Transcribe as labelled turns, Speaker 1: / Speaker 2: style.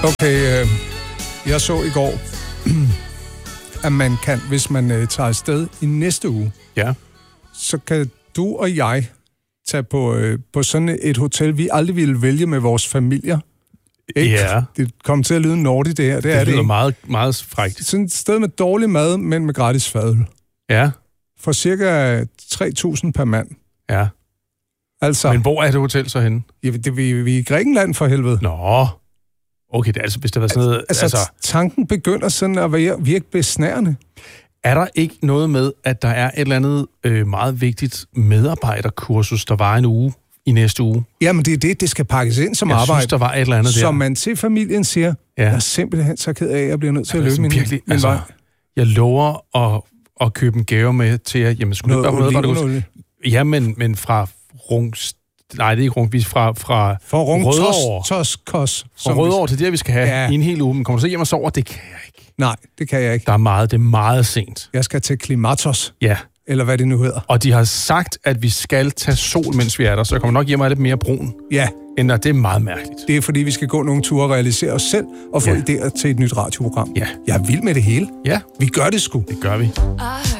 Speaker 1: Okay, jeg så i går, at man kan, hvis man tager afsted i næste uge, så kan du og jeg tage på sådan et hotel, vi aldrig ville vælge med vores familier. Ikke? Ja. Det kommer til at lyde nordigt, det her. Det
Speaker 2: lyder meget, meget frækt.
Speaker 1: Sådan et sted med dårlig mad, men med gratis fadøl.
Speaker 2: Ja.
Speaker 1: For cirka 3.000 per mand.
Speaker 2: Ja.
Speaker 1: Altså,
Speaker 2: men hvor er det hotel så henne?
Speaker 1: Ja, vi er i Grækenland for helvede.
Speaker 2: Nå. Okay, det er altså, hvis det var sådan noget...
Speaker 1: Altså, tanken begynder sådan at virke besnærende.
Speaker 2: Er der ikke noget med, at der er et eller andet meget vigtigt medarbejderkursus, der var en uge i næste uge?
Speaker 1: Jamen, det skal pakkes ind som arbejde.
Speaker 2: Jeg synes, der var et eller andet der.
Speaker 1: Så man til familien siger, jeg er simpelthen så ked af, at jeg bliver nødt til at løbe min vej.
Speaker 2: Jeg lover at købe en gave med til jer. Jamen, skulle
Speaker 1: noget
Speaker 2: olivenol. Ja, men fra Nej, det er ikke Rungvis, fra
Speaker 1: Rødovre.
Speaker 2: Fra Rødovre til det, vi skal have i en hel uge. Men kommer du så hjem og sover? Det kan jeg ikke.
Speaker 1: Nej, det kan jeg ikke.
Speaker 2: Det er meget sent.
Speaker 1: Jeg skal til Klimatos.
Speaker 2: Ja.
Speaker 1: Eller hvad det nu hedder.
Speaker 2: Og de har sagt, at vi skal tage sol, mens vi er der, så jeg kommer nok hjem og er lidt mere brun.
Speaker 1: Ja.
Speaker 2: End det er meget mærkeligt.
Speaker 1: Det er fordi, vi skal gå nogle ture og realisere os selv og få idéer til et nyt radioprogram.
Speaker 2: Ja.
Speaker 1: Jeg er vild med det hele.
Speaker 2: Ja.
Speaker 1: Vi gør det sgu.
Speaker 2: Det gør vi.